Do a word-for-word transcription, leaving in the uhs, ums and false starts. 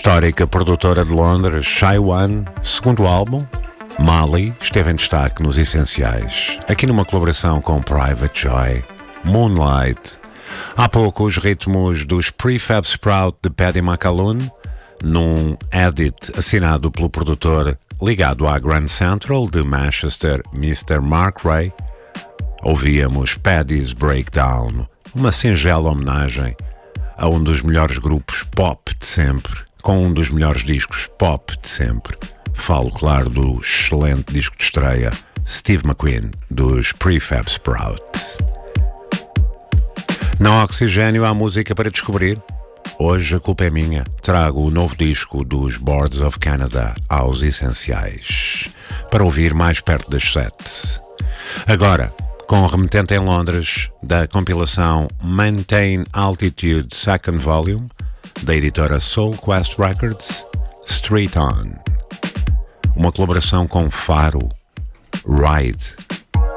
Histórica produtora de Londres, Shy One, segundo álbum, Mali, esteve em destaque nos Essenciais, aqui numa colaboração com Private Joy, Moonlight. Há pouco os ritmos dos Prefab Sprout de Paddy McAloon, num edit assinado pelo produtor ligado à Grand Central de Manchester, mister Mark Ray. Ouvíamos Paddy's Breakdown, uma singela homenagem a um dos melhores grupos pop de sempre, com um dos melhores discos pop de sempre. Falo, claro, do excelente disco de estreia Steve McQueen, dos Prefab Sprout. Na Oxigênio há música para descobrir. Hoje a culpa é minha. Trago o novo disco dos Boards of Canada aos Essenciais, para ouvir mais perto das sete. Agora, com remetente em Londres da compilação Maintain Altitude Second Volume, da editora Soul Quest Records, Street On. Uma colaboração com Faro, Ride.